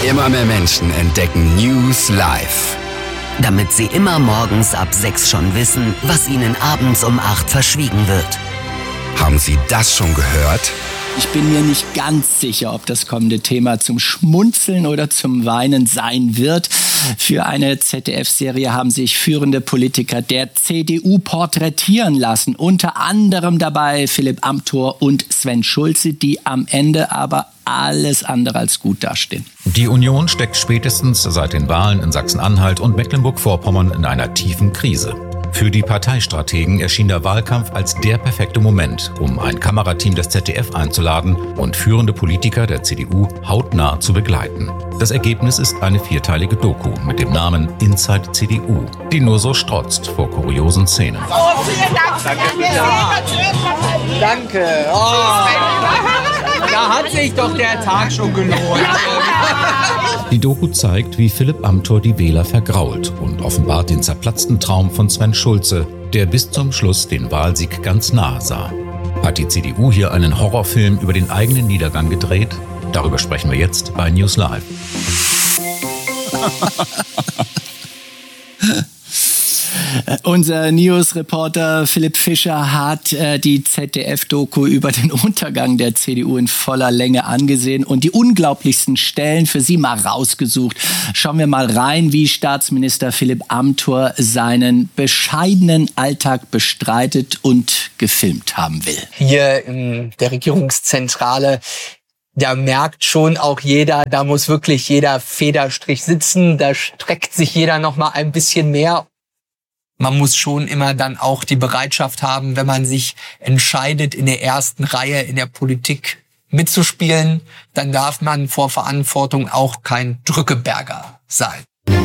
Immer mehr Menschen entdecken News Live. Damit sie immer morgens ab 6 schon wissen, was ihnen abends um 8 verschwiegen wird. Haben Sie das schon gehört? Ich bin mir nicht ganz sicher, ob das kommende Thema zum Schmunzeln oder zum Weinen sein wird. Für eine ZDF-Serie haben sich führende Politiker der CDU porträtieren lassen. Unter anderem dabei Philipp Amthor und Sven Schulze, die am Ende aber alles andere als gut dastehen. Die Union steckt spätestens seit den Wahlen in Sachsen-Anhalt und Mecklenburg-Vorpommern in einer tiefen Krise. Für die Parteistrategen erschien der Wahlkampf als der perfekte Moment, um ein Kamerateam des ZDF einzuladen und führende Politiker der CDU hautnah zu begleiten. Das Ergebnis ist eine 4-teilige Doku mit dem Namen Inside CDU, die nur so strotzt vor kuriosen Szenen. Oh, vielen Dank. Danke. Oh. Da hat sich doch der Tag schon gelohnt. Die Doku zeigt, wie Philipp Amthor die Wähler vergrault und offenbart den zerplatzten Traum von Sven Schulze, der bis zum Schluss den Wahlsieg ganz nahe sah. Hat die CDU hier einen Horrorfilm über den eigenen Niedergang gedreht? Darüber sprechen wir jetzt bei News Live. Unser News-Reporter Philipp Fischer hat die ZDF-Doku über den Untergang der CDU in voller Länge angesehen und die unglaublichsten Stellen für Sie mal rausgesucht. Schauen wir mal rein, wie Staatsminister Philipp Amthor seinen bescheidenen Alltag bestreitet und gefilmt haben will. Hier in der Regierungszentrale, da merkt schon auch jeder, da muss wirklich jeder Federstrich sitzen, da streckt sich jeder noch mal ein bisschen mehr. Man muss schon immer dann auch die Bereitschaft haben, wenn man sich entscheidet, in der ersten Reihe in der Politik mitzuspielen, dann darf man vor Verantwortung auch kein Drückeberger sein.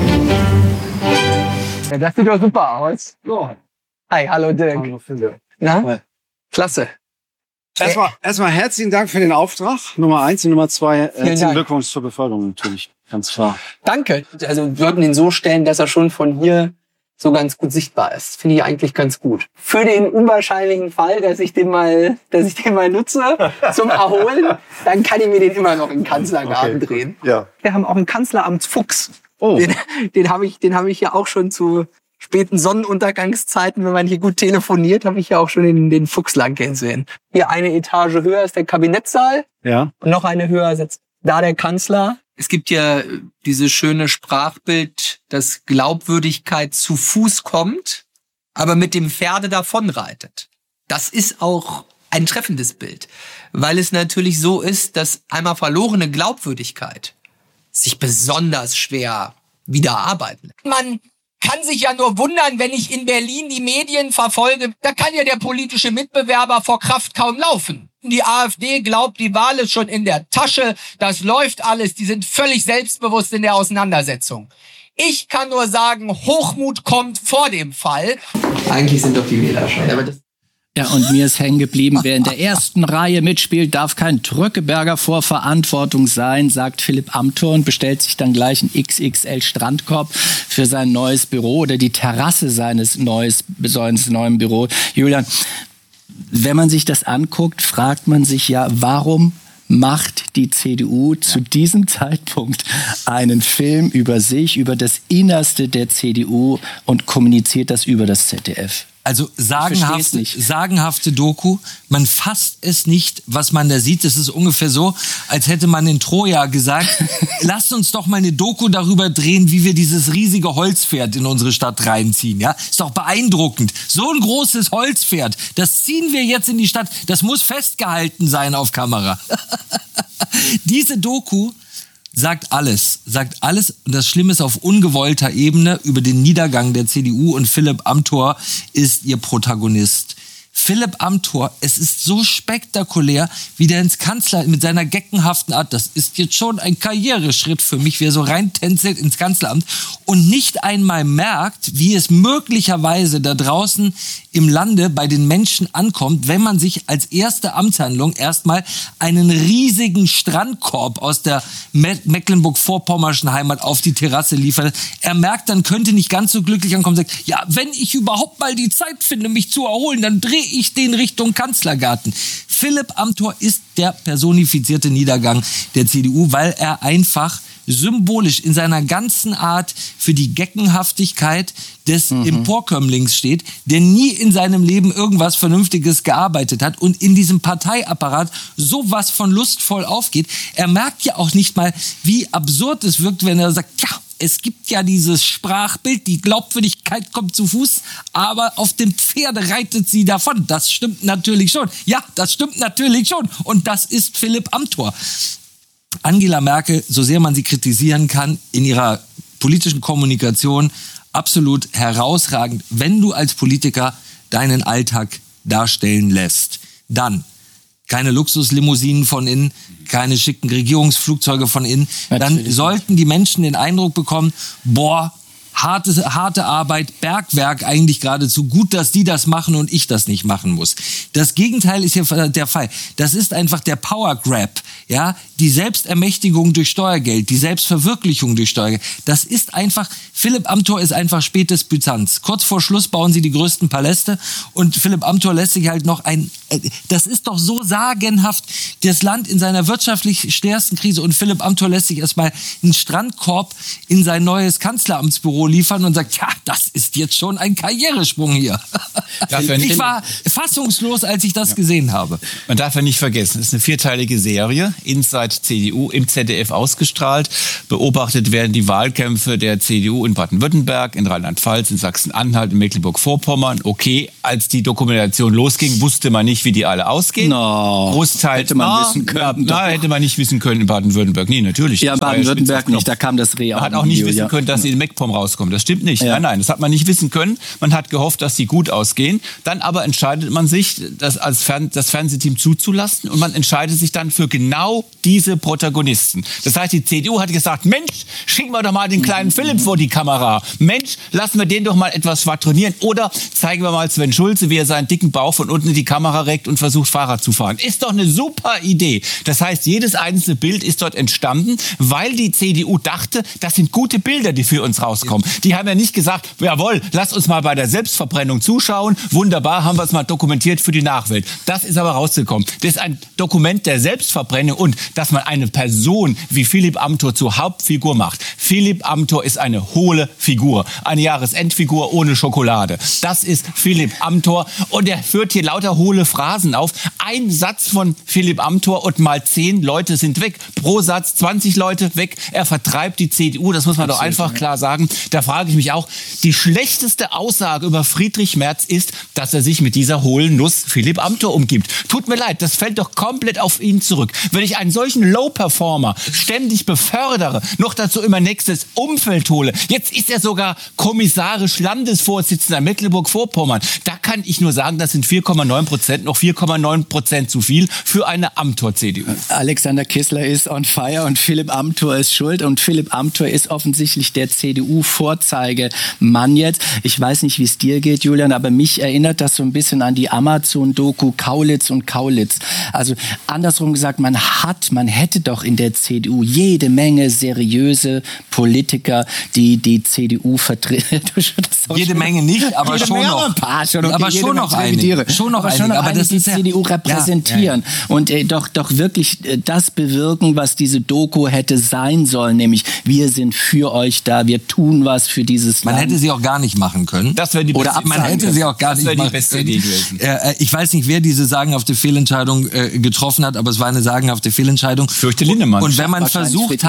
Ja, das sieht doch super aus. So. Hi, hallo Dirk. Hallo Philipp. Na? Hi. Klasse. Erstmal herzlichen Dank für den Auftrag, Nummer 1 und Nummer 2. Herzlichen Glückwunsch zur Beförderung natürlich, ganz klar. Danke. Also wir sollten ihn so stellen, dass er schon von hier so ganz gut sichtbar ist. Finde ich eigentlich ganz gut. Für den unwahrscheinlichen Fall, dass ich den mal nutze zum Erholen, dann kann ich mir den immer noch in den Kanzlergarten drehen. Ja. Wir haben auch einen Kanzleramtsfuchs. Oh. Den habe ich ja auch schon zu späten Sonnenuntergangszeiten, wenn man hier gut telefoniert, habe ich ja auch schon den Fuchs lang gehen sehen. Hier eine Etage höher ist der Kabinettssaal. Ja. Und noch eine höher sitzt da der Kanzler. Es gibt ja dieses schöne Sprachbild, dass Glaubwürdigkeit zu Fuß kommt, aber mit dem Pferde davonreitet. Das ist auch ein treffendes Bild, weil es natürlich so ist, dass einmal verlorene Glaubwürdigkeit sich besonders schwer wieder arbeiten. Man kann sich ja nur wundern, wenn ich in Berlin die Medien verfolge, da kann ja der politische Mitbewerber vor Kraft kaum laufen. Die AfD glaubt, die Wahl ist schon in der Tasche, das läuft alles, die sind völlig selbstbewusst in der Auseinandersetzung. Ich kann nur sagen, Hochmut kommt vor dem Fall. Eigentlich sind doch die Wähler schon. Ja, und mir ist hängen geblieben, wer in der ersten Reihe mitspielt, darf kein Drückeberger vor Verantwortung sein, sagt Philipp Amthor und bestellt sich dann gleich einen XXL-Strandkorb für sein neues Büro oder die Terrasse seines neuen Büros. Julian, wenn man sich das anguckt, fragt man sich ja, warum macht die CDU zu diesem Zeitpunkt einen Film über sich, über das Innerste der CDU und kommuniziert das über das ZDF? Also sagenhafte Doku, man fasst es nicht, was man da sieht. Es ist ungefähr so, als hätte man in Troja gesagt, lasst uns doch mal eine Doku darüber drehen, wie wir dieses riesige Holzpferd in unsere Stadt reinziehen. Ja, ist doch beeindruckend. So ein großes Holzpferd, das ziehen wir jetzt in die Stadt. Das muss festgehalten sein auf Kamera. Diese Doku sagt alles. Und das Schlimme ist auf ungewollter Ebene über den Niedergang der CDU und Philipp Amthor ist ihr Protagonist. Philipp Amthor, es ist so spektakulär, wie der ins Kanzler mit seiner geckenhaften Art, das ist jetzt schon ein Karriereschritt für mich, wie er so reintänzelt ins Kanzleramt und nicht einmal merkt, wie es möglicherweise da draußen im Lande bei den Menschen ankommt, wenn man sich als erste Amtshandlung erstmal einen riesigen Strandkorb aus der Mecklenburg-Vorpommerschen Heimat auf die Terrasse liefert. Er merkt, dann könnte nicht ganz so glücklich ankommen und sagt, ja, wenn ich überhaupt mal die Zeit finde, mich zu erholen, dann drehe ich den Richtung Kanzlergarten. Philipp Amthor ist der personifizierte Niedergang der CDU, weil er einfach symbolisch in seiner ganzen Art für die Geckenhaftigkeit des Emporkömmlings steht, der nie in seinem Leben irgendwas Vernünftiges gearbeitet hat und in diesem Parteiapparat sowas von lustvoll aufgeht. Er merkt ja auch nicht mal, wie absurd es wirkt, wenn er sagt, ja, es gibt ja dieses Sprachbild, die Glaubwürdigkeit kommt zu Fuß, aber auf dem Pferde reitet sie davon. Das stimmt natürlich schon. Ja, das stimmt natürlich schon. Und das ist Philipp Amthor. Angela Merkel, so sehr man sie kritisieren kann, in ihrer politischen Kommunikation absolut herausragend, wenn du als Politiker deinen Alltag darstellen lässt. Dann keine Luxuslimousinen von innen, keine schicken Regierungsflugzeuge von innen. Dann sollten die Menschen den Eindruck bekommen, boah, harte Arbeit, Bergwerk eigentlich geradezu. Gut, dass die das machen und ich das nicht machen muss. Das Gegenteil ist hier der Fall. Das ist einfach der Power Grab, ja, die Selbstermächtigung durch Steuergeld, die Selbstverwirklichung durch Steuergeld. Das ist einfach, Philipp Amthor ist einfach spätes Byzanz. Kurz vor Schluss bauen sie die größten Paläste und Philipp Amthor lässt sich halt noch das ist doch so sagenhaft, das Land in seiner wirtschaftlich schwersten Krise und Philipp Amthor lässt sich erstmal einen Strandkorb in sein neues Kanzleramtsbüro liefern und sagt, ja, das ist jetzt schon ein Karrieresprung hier. Ich war fassungslos, als ich das gesehen habe. Man darf ja nicht vergessen, es ist eine 4-teilige Serie, Inside CDU, im ZDF ausgestrahlt. Beobachtet werden die Wahlkämpfe der CDU in Baden-Württemberg, in Rheinland-Pfalz, in Sachsen-Anhalt, in Mecklenburg-Vorpommern. Okay, als die Dokumentation losging, wusste man nicht, wie die alle ausgehen. Großteil hätte man wissen können. Hätte man nicht wissen können in Baden-Württemberg. Nee, natürlich. Ja, in Baden-Württemberg nicht, da kam das Reh. Man hat auch nicht wissen können, dass sie in MacPom rauskommen. Das stimmt nicht. Ja. Nein, das hat man nicht wissen können. Man hat gehofft, dass sie gut ausgehen. Dann aber entscheidet man sich, das Fernsehteam zuzulassen und man entscheidet sich dann für genau diese Protagonisten. Das heißt, die CDU hat gesagt, Mensch, schicken wir doch mal den kleinen Philipp vor die Kamera. Mensch, lassen wir den doch mal etwas schwadronieren. Oder zeigen wir mal Sven Schulze, wie er seinen dicken Bauch von unten in die Kamera reckt und versucht, Fahrrad zu fahren. Ist doch eine super Idee. Das heißt, jedes einzelne Bild ist dort entstanden, weil die CDU dachte, das sind gute Bilder, die für uns rauskommen. Die haben ja nicht gesagt, jawohl, lasst uns mal bei der Selbstverbrennung zuschauen. Wunderbar, haben wir es mal dokumentiert für die Nachwelt. Das ist aber rausgekommen. Das ist ein Dokument der Selbstverbrennung und dass man eine Person wie Philipp Amthor zur Hauptfigur macht. Philipp Amthor ist eine hohle Figur. Eine Jahresendfigur ohne Schokolade. Das ist Philipp Amthor und er führt hier lauter hohle Phrasen auf. Ein Satz von Philipp Amthor und mal 10 Leute sind weg. Pro Satz 20 Leute weg. Er vertreibt die CDU, das muss man doch einfach klar sagen. Da frage ich mich auch, die schlechteste Aussage über Friedrich Merz ist, dass er sich mit dieser hohlen Nuss Philipp Amthor umgibt. Tut mir leid, das fällt doch komplett auf ihn zurück. Wenn ich einen solchen Low-Performer ständig befördere, noch dazu immer nächstes Umfeld hole, jetzt ist er sogar kommissarisch Landesvorsitzender Mecklenburg-Vorpommern, da kann ich nur sagen, das sind 4,9%, noch 4,9% zu viel für eine Amthor-CDU. Alexander Kissler ist on fire und Philipp Amthor ist schuld und Philipp Amthor ist offensichtlich der CDU-Vorzeigemann jetzt. Ich weiß nicht, wie es dir geht, Julian, aber mich erinnert das so ein bisschen an die Amazon-Doku Kaulitz und Kaulitz. Also andersrum gesagt, man hätte doch in der CDU jede Menge seriöse Politiker, die die CDU vertreten. Jede Menge nicht, aber schon noch. Aber schon noch einige. Aber das die CDU repräsentieren und doch wirklich das bewirken, was diese Doku hätte sein sollen, nämlich wir sind für euch da, wir tun was für dieses Land. Man hätte sie auch gar nicht machen können. Das wäre die beste Idee. Man hätte sie auch gar nicht machen können. Ich weiß nicht, wer diese sagenhafte Fehlentscheidung getroffen hat, aber es war eine sagenhafte Fehlentscheidung. Fürchte Lindemann. Und wenn man versucht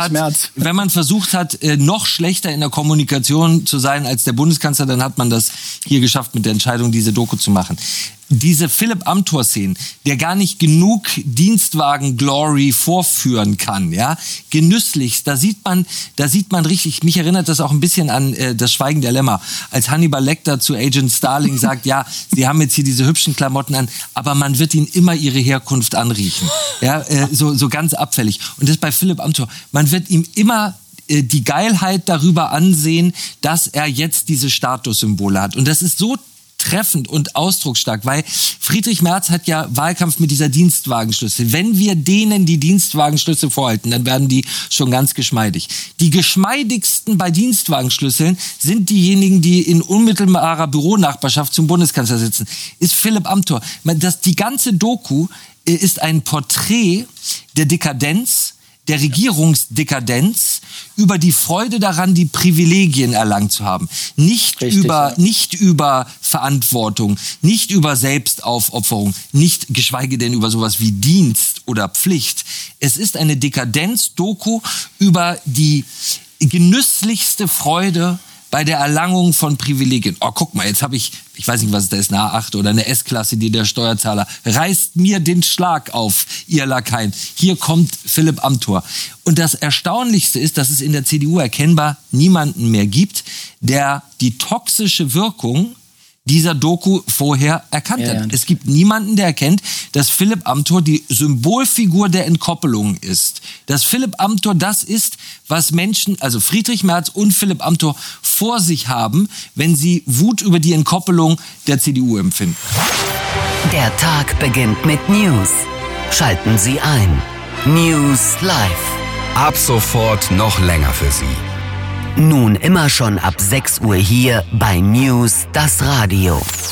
hat, noch schlechter in der Kommunikation zu sein als der Bundeskanzler, dann hat man das hier geschafft mit der Entscheidung, diese Doku zu machen. Diese Philipp Amthor-Szenen, der gar nicht genug Dienstwagen-Glory vorführen kann, ja, genüsslich, da sieht man richtig, mich erinnert das auch ein bisschen an das Schweigen der Lämmer, als Hannibal Lecter zu Agent Starling sagt, ja, sie haben jetzt hier diese hübschen Klamotten an, aber man wird ihnen immer ihre Herkunft anriechen, ja, so ganz abfällig. Und das bei Philipp Amthor, man wird ihm immer die Geilheit darüber ansehen, dass er jetzt diese Statussymbole hat. Und das ist so treffend und ausdrucksstark, weil Friedrich Merz hat ja Wahlkampf mit dieser Dienstwagenschlüssel. Wenn wir denen die Dienstwagenschlüssel vorhalten, dann werden die schon ganz geschmeidig. Die geschmeidigsten bei Dienstwagenschlüsseln sind diejenigen, die in unmittelbarer Büronachbarschaft zum Bundeskanzler sitzen. Ist Philipp Amthor. Die ganze Doku ist ein Porträt der Dekadenz, der Regierungsdekadenz, über die Freude daran, die Privilegien erlangt zu haben. Nicht über Verantwortung, nicht über Selbstaufopferung, nicht geschweige denn über sowas wie Dienst oder Pflicht. Es ist eine Dekadenz-Doku über die genüsslichste Freude bei der Erlangung von Privilegien. Oh, guck mal, jetzt habe ich weiß nicht, was da ist, eine A8 oder eine S-Klasse, die der Steuerzahler reißt mir den Schlag auf, ihr Lakaien. Hier kommt Philipp Amthor. Und das Erstaunlichste ist, dass es in der CDU erkennbar niemanden mehr gibt, der die toxische Wirkung dieser Doku vorher erkannt hat. Es gibt niemanden, der erkennt, dass Philipp Amthor die Symbolfigur der Entkoppelung ist. Dass Philipp Amthor das ist, was Menschen, also Friedrich Merz und Philipp Amthor, vor sich haben, wenn sie Wut über die Entkoppelung der CDU empfinden. Der Tag beginnt mit News. Schalten Sie ein. News Live. Ab sofort noch länger für Sie. Nun immer schon ab 6 Uhr hier bei News, das Radio.